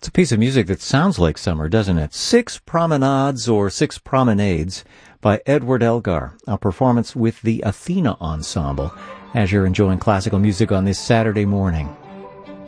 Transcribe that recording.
It's a piece of music that sounds like summer, doesn't it? Six Promenades or Six Promenades by Edward Elgar, a performance with the Athena Ensemble, as you're enjoying classical music on this Saturday morning.